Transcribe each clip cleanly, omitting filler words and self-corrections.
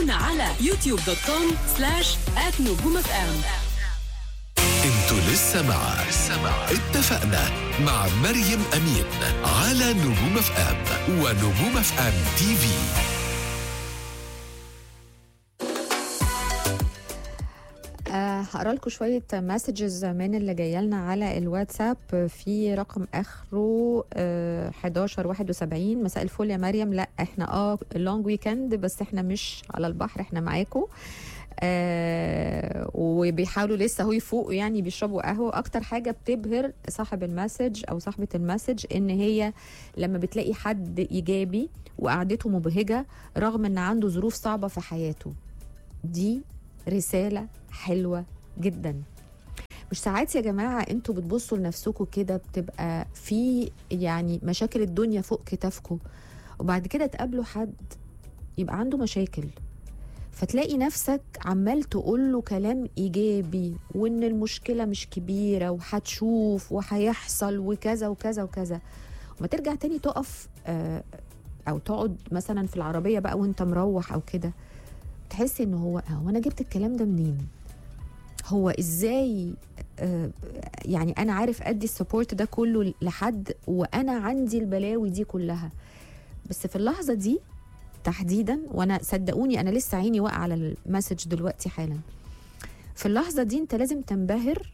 تابعونا على youtube.com/@نجوم-FM. انتوا لسه مع اتفقنا مع مريم أمين على نجوم اف ام ونجوم اف ام تي في. هقرا لكم شويه مسجز من اللي جايه لنا على الواتساب في رقم اخره 1171. مساء الفل يا مريم، لا احنا لونج ويكند بس احنا مش على البحر، احنا معاكم. وبيحاولوا لسه هو يفوقوا، يعني بيشربوا قهوه. اكتر حاجه بتبهر صاحب المسج او صاحبه المسج ان هي لما بتلاقي حد ايجابي وقعدته مبهجه رغم ان عنده ظروف صعبه في حياته. دي رساله حلوه جدا. مش ساعات يا جماعه انتوا بتبصوا لنفسكم كده بتبقى في يعني مشاكل الدنيا فوق كتافكم، وبعد كده تقابلوا حد يبقى عنده مشاكل، فتلاقي نفسك عمال تقول له كلام ايجابي وان المشكله مش كبيره وهتشوف وهيحصل وكذا وكذا وكذا، وما ترجع تاني تقف او تقعد مثلا في العربيه بقى وانت مروح او كده، تحس ان هو انا جبت الكلام ده منين؟ هو ازاي يعني انا عارف ادي السبورت ده كله لحد وانا عندي البلاوي دي كلها؟ بس في اللحظه دي تحديدا، وانا صدقوني انا لسه عيني واقعه على المسج دلوقتي حالا، في اللحظه دي انت لازم تنبهر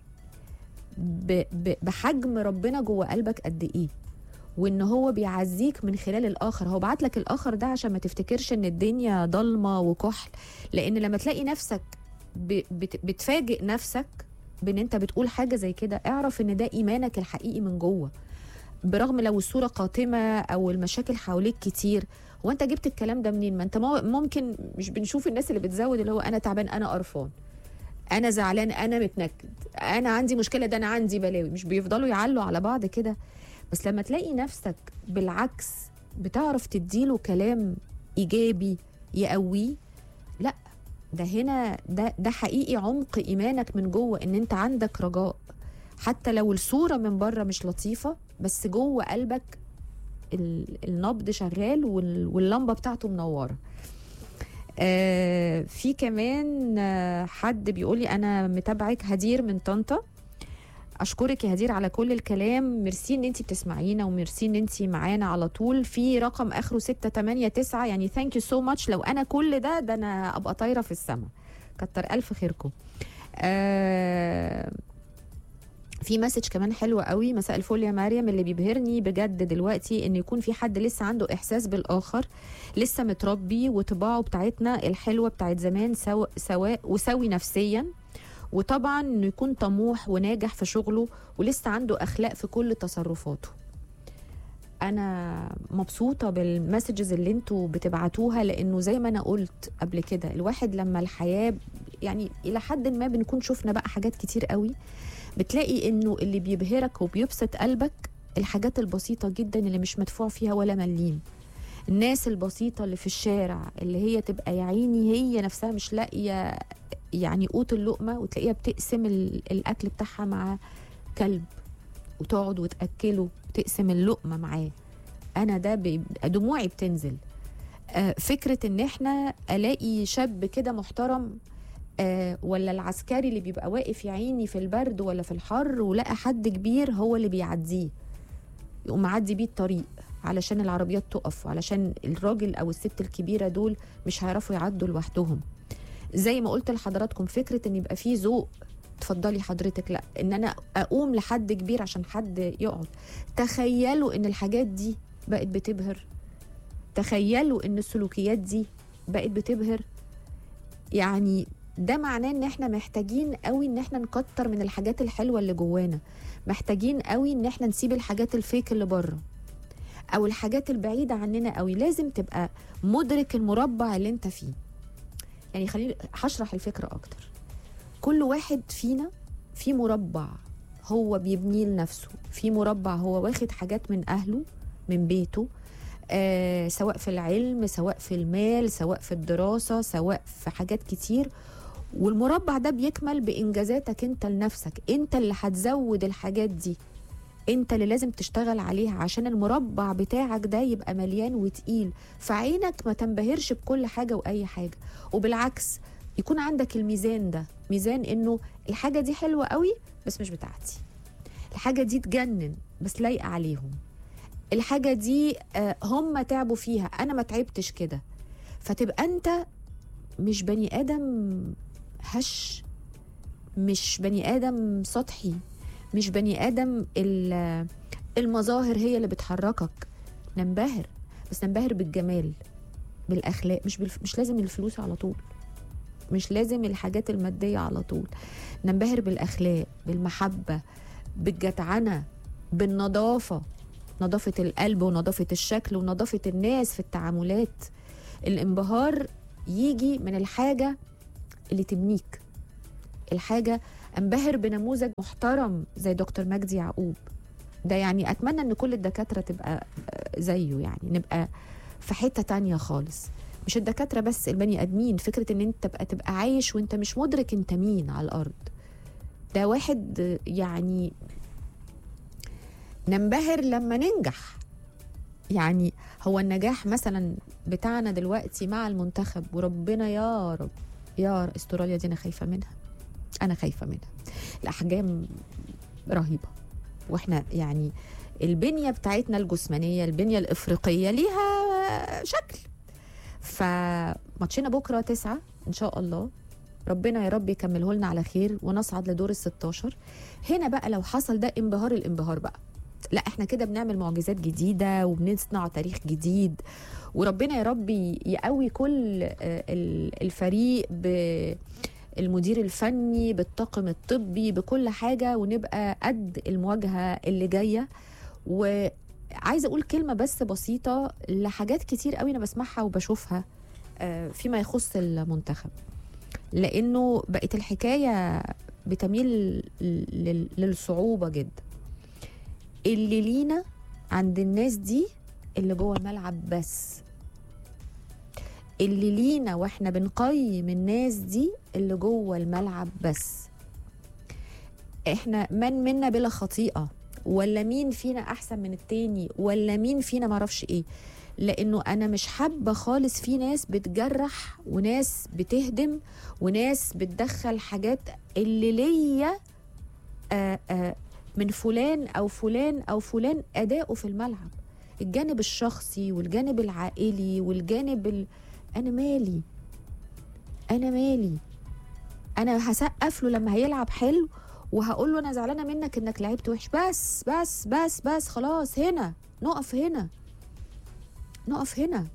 بحجم ربنا جوه قلبك قد ايه، وان هو بيعزيك من خلال الاخر. هو بعت لك الاخر ده عشان ما تفتكرش ان الدنيا ضلمه وكحل، لان لما تلاقي نفسك بتفاجئ نفسك بان انت بتقول حاجه زي كده، اعرف ان ده ايمانك الحقيقي من جوه، برغم لو الصوره قاتمه او المشاكل حواليك كتير. هو انت جبت الكلام ده منين؟ ما انت ممكن مش بنشوف الناس اللي بتزود اللي هو انا تعبان، انا قرفان، انا زعلان، انا متنكد، انا عندي مشكله، ده انا عندي بلاوي، مش بيفضلوا يعلوا على بعض كده؟ بس لما تلاقي نفسك بالعكس بتعرف تديله كلام ايجابي يقويه، لا ده هنا ده حقيقي عمق ايمانك من جوه، ان انت عندك رجاء حتى لو الصوره من بره مش لطيفه، بس جوه قلبك النبض شغال واللمبه بتاعته منوره. في كمان حد بيقول لي انا متابعك، هدير من طنطا. اشكرك يا هدير على كل الكلام، ميرسي ان انت بتسمعينا وميرسي ان انت معانا على طول. في رقم اخره 689، يعني ثانك يو سو ماتش. لو انا كل ده انا ابقى طايره في السماء، كتر الف خيركم. في مسج كمان حلوة قوي. مساء الفل يا مريم، اللي بيبهرني بجد دلوقتي ان يكون في حد لسه عنده احساس بالاخر، لسه متربي وطباعه بتاعتنا الحلوة بتاعت زمان سواء وسوي نفسيا، وطبعا انه يكون طموح وناجح في شغله ولسه عنده اخلاق في كل تصرفاته. انا مبسوطة بالمسجز اللي انتوا بتبعتوها، لانه زي ما انا قلت قبل كده الواحد لما الحياة يعني الى حد ما بنكون شفنا بقى حاجات كتير قوي، بتلاقي انه اللي بيبهرك وبيبسط قلبك الحاجات البسيطة جدا اللي مش مدفوع فيها ولا مليم. الناس البسيطة اللي في الشارع اللي هي تبقى يا عيني هي نفسها مش لاقية يعني قوت اللقمة، وتلاقيها بتقسم الأكل بتاعها مع كلب وتقعد وتأكله، تقسم اللقمة معاه. أنا ده دموعي بتنزل. فكرة ان احنا الاقي شاب كده محترم، ولا العسكري اللي بيبقى واقف يا عيني في البرد ولا في الحر ولقى حد كبير هو اللي بيعديه، يقوم معدي بيه الطريق علشان العربيات تقف، علشان الراجل او الست الكبيره دول مش هيعرفوا يعدوا لوحدهم. زي ما قلت لحضراتكم، فكره ان يبقى فيه ذوق، اتفضلي حضرتك، لا ان انا اقوم لحد كبير عشان حد يقعد. تخيلوا ان الحاجات دي بقت بتبهر، تخيلوا ان السلوكيات دي بقت بتبهر. يعني ده معناه ان احنا محتاجين قوي ان احنا نكتر من الحاجات الحلوة اللي جوانا، محتاجين قوي ان احنا نسيب الحاجات الفيك اللي بره او الحاجات البعيدة عننا قوي. لازم تبقى مدرك المربع اللي انت فيه. يعني خليني هشرح الفكرة اكتر. كل واحد فينا في مربع هو بيبنيه لنفسه، في مربع هو واخد حاجات من اهله من بيته، سواء في العلم، سواء في المال، سواء في الدراسة، سواء في حاجات كتير، والمربع ده بيكمل بإنجازاتك انت لنفسك. انت اللي هتزود الحاجات دي، انت اللي لازم تشتغل عليها عشان المربع بتاعك ده يبقى مليان وتقيل، فعينك ما تنبهرش بكل حاجة وأي حاجة، وبالعكس يكون عندك الميزان ده، ميزان انه الحاجة دي حلوة قوي بس مش بتاعتي، الحاجة دي تجنن بس لايقة عليهم، الحاجة دي هم تعبوا فيها أنا ما تعبتش كده. فتبقى أنت مش بني آدم هش، مش بني آدم سطحي، مش بني آدم المظاهر هي اللي بتحركك. ننبهر، بس ننبهر بالجمال، بالأخلاق، مش لازم الفلوس على طول، مش لازم الحاجات المادية على طول. ننبهر بالأخلاق، بالمحبة، بالجدعنة، بالنظافة، نظافة القلب ونظافة الشكل ونظافة الناس في التعاملات. الانبهار يجي من الحاجة اللي تبنيك، الحاجة. انبهر بنموذج محترم زي دكتور مجدي يعقوب ده، يعني أتمنى أن كل الدكاترة تبقى زيه، يعني نبقى في حتة تانية خالص. مش الدكاترة بس، البني آدمين. فكرة أن أنت تبقى عايش وأنت مش مدرك أنت مين على الأرض، ده واحد يعني. ننبهر لما ننجح، يعني هو النجاح مثلا بتاعنا دلوقتي مع المنتخب، وربنا يا رب استراليا دي أنا خايفة منها. الأحجام رهيبة، وإحنا يعني البنية بتاعتنا الجسمانية، البنية الإفريقية ليها شكل. فماتشنا بكرة 9 إن شاء الله، ربنا يا رب يكمله لنا على خير ونصعد لدور ال16. هنا بقى لو حصل ده الانبهار بقى، لا احنا كده بنعمل معجزات جديدة وبنصنع تاريخ جديد. وربنا يا رب يقوي كل الفريق، بالمدير الفني، بالطاقم الطبي، بكل حاجة، ونبقى قد المواجهة اللي جاية. وعايزة أقول كلمة بس بسيطة لحاجات كتير قوي أنا بسمعها وبشوفها فيما يخص المنتخب، لأنه بقت الحكاية بتميل للصعوبة جدا. اللي لينا عند الناس دي اللي جوه الملعب بس، اللي لينا واحنا بنقيم الناس دي اللي جوه الملعب بس. احنا من منا بلا خطيئة، ولا مين فينا احسن من التاني، ولا مين فينا معرفش ايه. لانه انا مش حابة خالص في ناس بتجرح وناس بتهدم وناس بتدخل حاجات اللي ليا من فلان أو فلان أو فلان أداؤه في الملعب، الجانب الشخصي والجانب العائلي والجانب أنا مالي، أنا هسقف له لما هيلعب حلو، وهقول له أنا زعلانة منك إنك لعبت وحش، بس بس بس بس خلاص، هنا نقف هنا.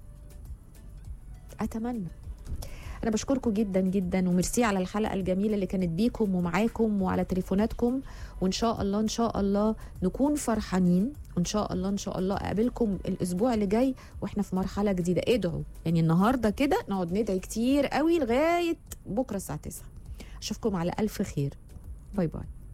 أتمنى. أنا بشكركم جدا جدا، وميرسي على الحلقة الجميلة اللي كانت بيكم ومعاكم وعلى تليفوناتكم. وإن شاء الله نكون فرحانين، وإن شاء الله أقابلكم الأسبوع اللي جاي وإحنا في مرحلة جديدة. ادعوا يعني النهاردة كده، نقعد ندعي كتير قوي لغاية بكرة الساعة 9. أشوفكم على ألف خير. باي باي.